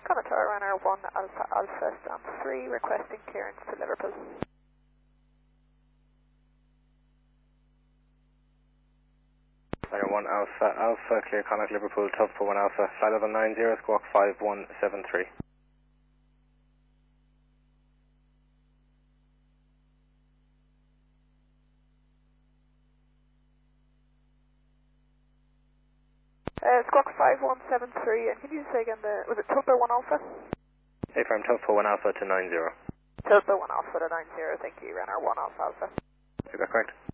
Conator runner 1 Alpha Alpha stand 3 requesting clearance to Liverpool. Runner 1 Alpha Alpha, clear Connacht Liverpool, tough for 1 Alpha, flight level 90, squawk 5173. Squawk 5173, and can you say again was it Tupper 1 Alpha? Affirm, tough for 1 Alpha to 90. Tupper 1 Alpha to 90, thank you, runner 1 Alpha Alpha. Is that correct?